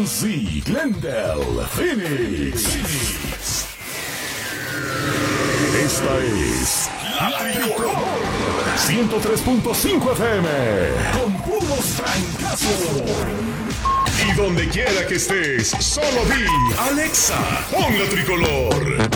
Z, Glendale, Phoenix. Esta es La Tricolor 103.5 FM con puros trancazos. Y donde quiera que estés, solo di Alexa, pon La Tricolor.